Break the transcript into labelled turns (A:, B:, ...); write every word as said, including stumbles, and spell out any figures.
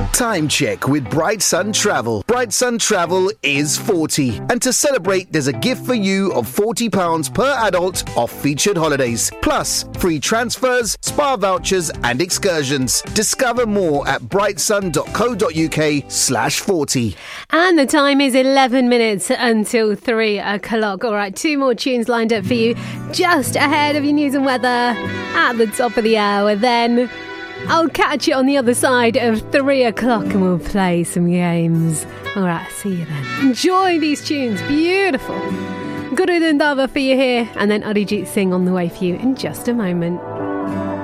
A: Time check with Bright Sun Travel. Bright Sun Travel is forty. And to celebrate, there's a gift for you of forty pounds per adult off featured holidays. Plus, free transfers, spa vouchers and excursions. Discover more at brightsun.co.uk slash 40.
B: And the time is eleven minutes until three o'clock. All right, two more tunes lined up for you just ahead of your news and weather at the top of the hour. Then I'll catch you on the other side of three o'clock and we'll play some games. All right, see you then. Enjoy these tunes. Beautiful. Guru Randhawa for you here, and then Arijit Singh on the way for you in just a moment.